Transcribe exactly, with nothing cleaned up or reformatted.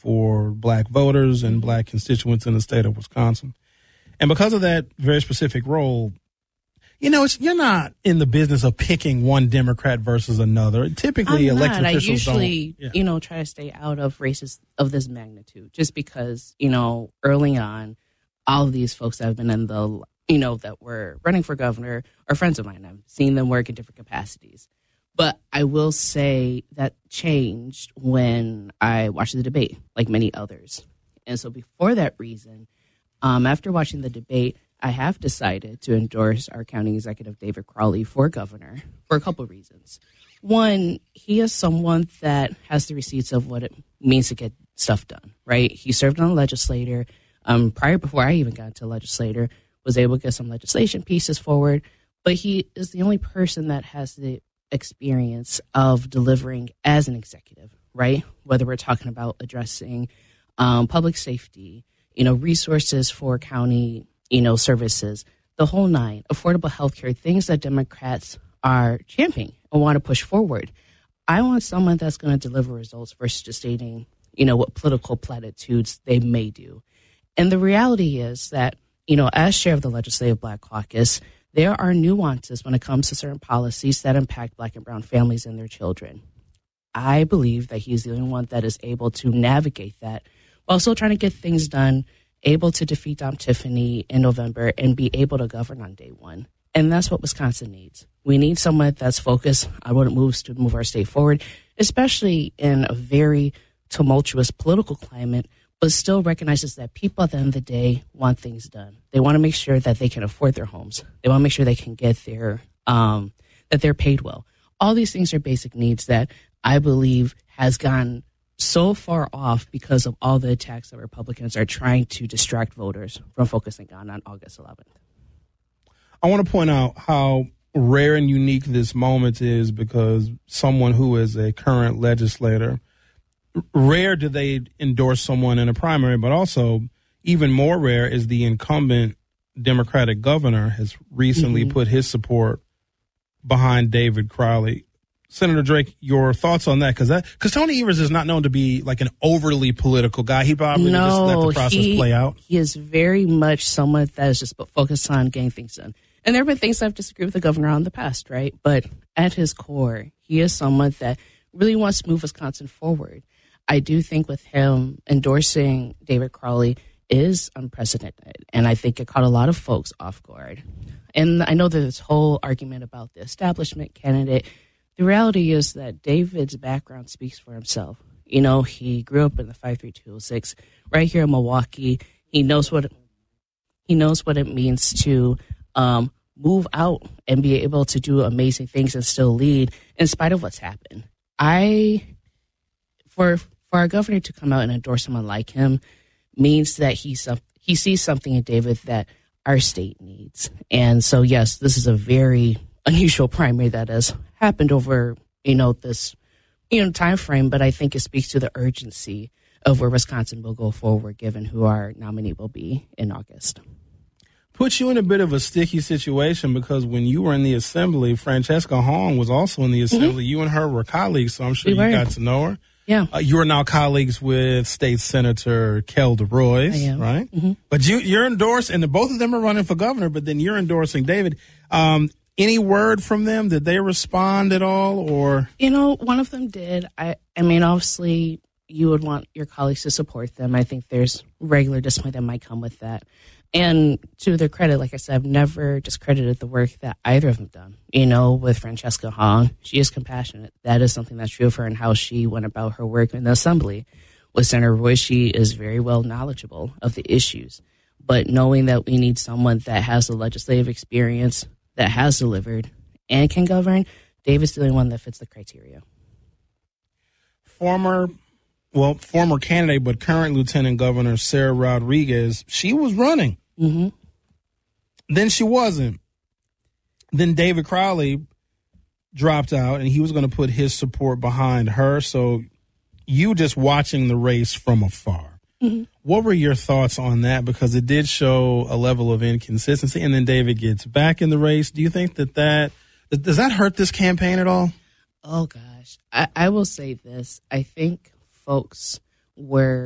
for black voters and black constituents in the state of Wisconsin. And because of that very specific role, you know, it's, you're not in the business of picking one Democrat versus another. Typically, I'm elected not. officials I usually, don't. Yeah. you know, try to stay out of races of this magnitude, just because, you know, early on, all of these folks that have been in the, you know, that were running for governor are friends of mine. I've seen them work in different capacities. But I will say that changed when I watched the debate, like many others. And so before that reason, um, after watching the debate, I have decided to endorse our county executive, David Crowley, for governor for a couple of reasons. One, he is someone that has the receipts of what it means to get stuff done, right? He served on the legislature um, prior, before I even got into legislator, was able to get some legislation pieces forward. But he is the only person that has the experience of delivering as an executive, right? Whether we're talking about addressing um, public safety, you know, resources for county, you know, services, the whole nine, affordable health care, things that Democrats are championing and want to push forward. I want someone that's going to deliver results versus just stating, you know, what political platitudes they may do. And the reality is that, you know, as chair of the Legislative Black Caucus, there are nuances when it comes to certain policies that impact Black and brown families and their children. I believe that he's the only one that is able to navigate that while still trying to get things done, able to defeat Dom Tiffany in November and be able to govern on day one. And that's what Wisconsin needs. We need someone that's focused on what it moves to move our state forward, especially in a very tumultuous political climate, but still recognizes that people at the end of the day want things done. They want to make sure that they can afford their homes. They want to make sure they can get their, um, that they're paid well. All these things are basic needs that I believe has gone so far off because of all the attacks that Republicans are trying to distract voters from focusing on on August eleventh. I want to point out how rare and unique this moment is because someone who is a current legislator, rare do they endorse someone in a primary, but also even more rare is the incumbent Democratic governor has recently mm-hmm. put his support behind David Crowley. Senator Drake, your thoughts on that? Because that, because Tony Evers is not known to be like an overly political guy. He probably no, just let the process he, play out. He is very much someone that is just focused on getting things done. And there have been things I've disagreed with the governor on in the past, right? But at his core, he is someone that really wants to move Wisconsin forward. I do think with him endorsing David Crowley is unprecedented. And I think it caught a lot of folks off guard. And I know there's this whole argument about the establishment candidate. The reality is that David's background speaks for himself. You know, he grew up in the five three two oh six right here in Milwaukee. He knows what he knows what it means to um, move out and be able to do amazing things and still lead in spite of what's happened. I, for for our governor to come out and endorse someone like him means that he some he sees something in David that our state needs. And so, yes, this is a very unusual primary that has happened over, you know, this, you know, time frame, but I think it speaks to the urgency of where Wisconsin will go forward, given who our nominee will be in August. Puts you in a bit of a sticky situation because when you were in the assembly, Francesca Hong was also in the assembly. Mm-hmm. You and her were colleagues, so I'm sure we you were. got to know her. Yeah. Uh, you are now colleagues with State Senator Kel DeRoy, I am. right? Mm-hmm. But you, you're endorsed, and both of them are running for governor, but then you're endorsing David. Um, any word from them? Did they respond at all? Or You know, one of them did. I, I mean, obviously, you would want your colleagues to support them. I think there's regular discipline that might come with that. And to their credit, like I said, I've never discredited the work that either of them done. You know, with Francesca Hong, she is compassionate. That is something that's true of her and how she went about her work in the assembly. With Senator Roy, she is very well knowledgeable of the issues. But knowing that we need someone that has the legislative experience, that has delivered, and can govern, David's the only one that fits the criteria. Former, well, former candidate, but current Lieutenant Governor Sarah Rodriguez, she was running. Mm-hmm. Then she wasn't. Then David Crowley dropped out, and he was going to put his support behind her. So you just watching the race from afar. Mm-hmm. What were your thoughts on that? Because it did show a level of inconsistency, and then David gets back in the race. Do you think that that, does that hurt this campaign at all? Oh, gosh. I, I will say this. I think folks were